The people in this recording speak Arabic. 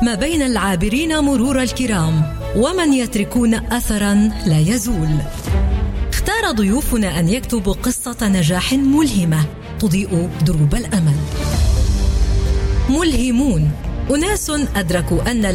ما بين العابرين مرور الكرام ومن يتركون أثرا لا يزول. اختار ضيوفنا أن يكتبوا قصة نجاح ملهمة تضيء دروب الأمل. ملهمون، أناس أدركوا أن